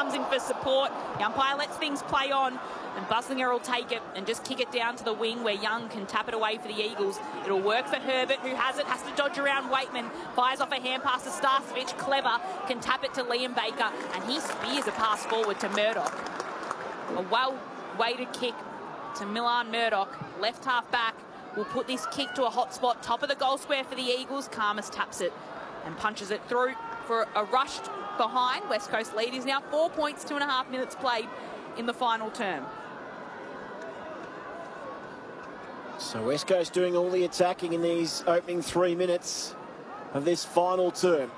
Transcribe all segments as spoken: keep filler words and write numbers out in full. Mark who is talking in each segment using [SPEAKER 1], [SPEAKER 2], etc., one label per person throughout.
[SPEAKER 1] comes in for support. The umpire lets things play on, and Buslinger will take it and just kick it down to the wing where Young can tap it away for the Eagles. It'll work for Herbert, who has it, has to dodge around Waitman, fires off a hand pass to Starcevic. Clever can tap it to Liam Baker, and he spears a pass forward to Murdoch. A well-weighted kick to Milan Murdoch, left half back, will put this kick to a hot spot, top of the goal square for the Eagles. Khamis taps it and punches it through for a rushed behind. West Coast lead is now four points, two and a half minutes played in the final term.
[SPEAKER 2] So West Coast doing all the attacking in these opening three minutes of this final term.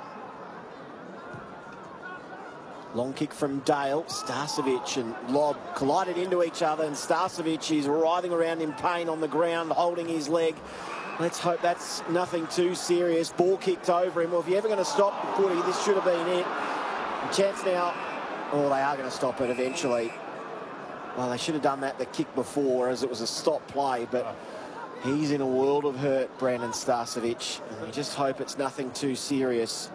[SPEAKER 2] Long kick from Dale. Starcevic and Lobb collided into each other, and Starcevic is writhing around in pain on the ground, holding his leg. Let's hope that's nothing too serious. Ball kicked over him. Well, if you're ever going to stop the footy, this should have been it. And chance now. Oh, they are going to stop it eventually. Well, they should have done that the kick before, as it was a stop play, but he's in a world of hurt, Brandon Starcevic. And you just hope it's nothing too serious.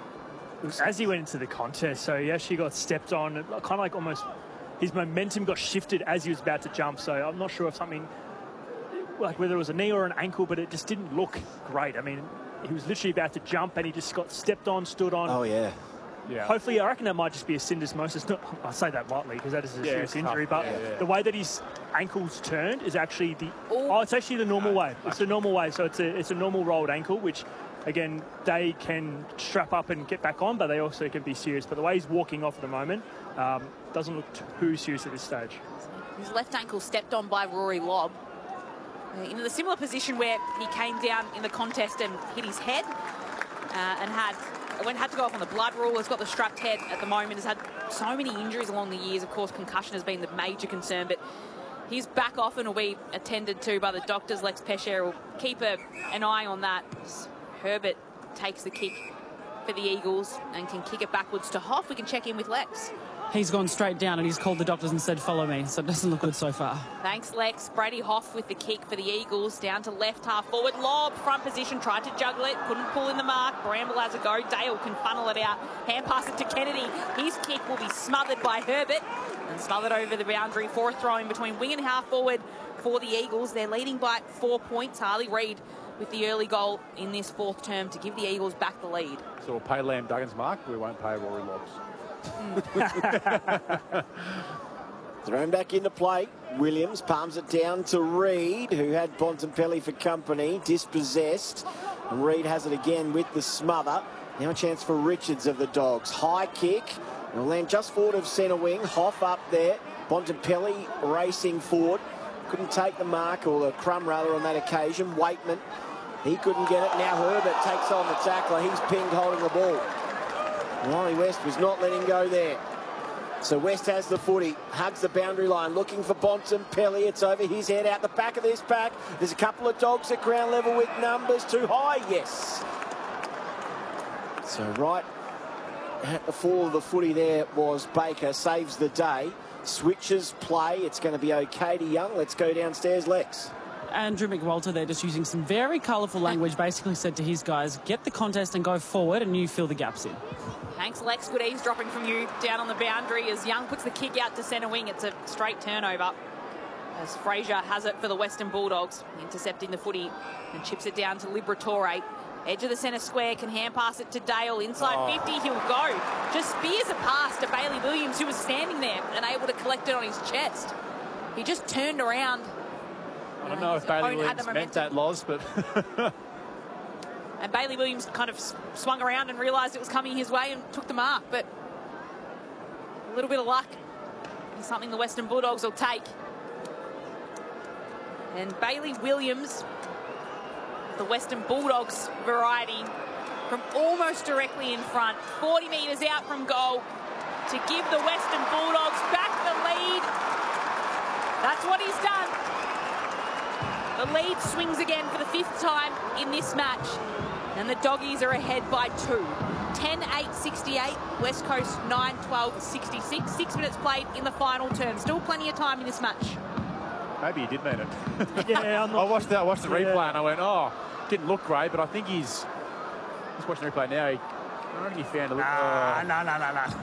[SPEAKER 3] As he went into the contest, so he actually got stepped on, kind of like almost his momentum got shifted as he was about to jump. So I'm not sure if something, like whether it was a knee or an ankle, but it just didn't look great. I mean, he was literally about to jump and he just got stepped on, stood on.
[SPEAKER 2] Oh, yeah.
[SPEAKER 3] Yeah. Hopefully, I reckon that might just be a syndesmosis. Not, I say that lightly because that is a
[SPEAKER 4] Yeah,
[SPEAKER 3] serious injury, but
[SPEAKER 4] yeah, yeah.
[SPEAKER 3] the way that his ankle's turned is actually the oh, it's actually the normal way. It's the normal way. So it's a it's a normal rolled ankle, which again they can strap up and get back on, but they also can be serious. But the way he's walking off at the moment um, doesn't look too serious at this stage.
[SPEAKER 1] His left ankle stepped on by Rory Lobb. Uh, in a similar position where he came down in the contest and hit his head uh, and had. When had to go off on the blood rule, has got the strapped head at the moment, has had so many injuries along the years. Of course, concussion has been the major concern, but he's back off and will be attended to by the doctors. Lex Pesce will keep a, an eye on that. Herbert takes the kick for the Eagles and can kick it backwards to Hoff. We can check in with Lex.
[SPEAKER 5] He's gone straight down and he's called the doctors and said, follow me. So it doesn't look good so far.
[SPEAKER 1] Thanks, Lex. Brady Hoff with the kick for the Eagles. Down to left half forward. Lob, front position, tried to juggle it. Couldn't pull in the mark. Bramble has a go. Dale can funnel it out. Hand pass it to Kennedy. His kick will be smothered by Herbert. And smothered over the boundary for a throw in between wing and half forward for the Eagles. They're leading by four points. Harley Reid with the early goal in this fourth term to give the Eagles back the lead.
[SPEAKER 4] So we'll pay Liam Duggan's mark. We won't pay Rory Lobb's.
[SPEAKER 2] Thrown back into play. Williams palms it down to Reid, who had Bontempelli for company, dispossessed. And Reid has it again with the smother. Now a chance for Richards of the Dogs. High kick. It'll land just forward of centre wing. Hoff up there. Bontempelli racing forward. Couldn't take the mark, or the crumb rather, on that occasion. Waitman, he couldn't get it. Now Herbert takes on the tackler. He's pinged holding the ball. Wally West was not letting go there. So West has the footy, hugs the boundary line, looking for Bontempelli. It's over his head, out the back of this pack. There's a couple of Dogs at ground level with numbers. Too high, yes. So right at the fall of the footy there was Baker, saves the day. Switches play, it's going to be okay to Young. Let's go downstairs, Lex.
[SPEAKER 5] Andrew McWalter there just using some very colourful language, basically said to his guys, get the contest and go forward and you fill the gaps in.
[SPEAKER 1] Thanks, Lex. Good eavesdropping from you down on the boundary as Young puts the kick out to centre wing. It's a straight turnover as Fraser has it for the Western Bulldogs, intercepting the footy and chips it down to Liberatore. Edge of the centre square, can hand pass it to Dale. Inside oh. fifty, he'll go. Just spears a pass to Bailey Williams, who was standing there and able to collect it on his chest. He just turned around.
[SPEAKER 4] I don't know if Bailey Williams meant that, Loz, but...
[SPEAKER 1] And Bailey Williams kind of swung around and realised it was coming his way and took the mark. But a little bit of luck is something the Western Bulldogs will take. And Bailey Williams, the Western Bulldogs variety, from almost directly in front, forty metres out from goal, to give the Western Bulldogs back the lead. That's what he's done. The lead swings again for the fifth time in this match. And the Doggies are ahead by two. ten eight sixty-eight, West Coast nine twelve sixty-six. Six minutes played in the final term. Still plenty of time in this match.
[SPEAKER 4] Maybe he did mean it.
[SPEAKER 3] Yeah, I'm not...
[SPEAKER 4] I watched the, I watched the
[SPEAKER 3] yeah.
[SPEAKER 4] replay and I went, oh, didn't look great, but I think he's... Just watching the replay now, he, I don't think he found a little...
[SPEAKER 3] Nah, no, no, no, no.